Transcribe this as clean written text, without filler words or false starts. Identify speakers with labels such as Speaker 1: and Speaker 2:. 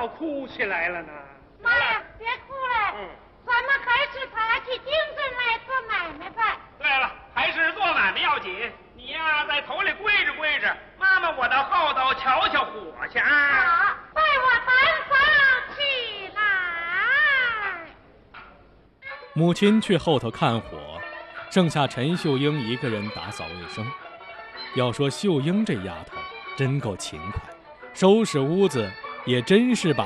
Speaker 1: 闹哭起来了呢？
Speaker 2: 妈呀，别哭了，咱们还是打起精神来做买卖吧。
Speaker 1: 对了，还是做买卖要紧。你呀，在头里跪着跪着，妈妈我到后头瞧瞧火去啊！
Speaker 2: 好，带我单房起来。
Speaker 3: 母亲去后头看火，剩下陈秀英一个人打扫卫生。要说秀英这丫头真够勤快，收拾屋子也真是把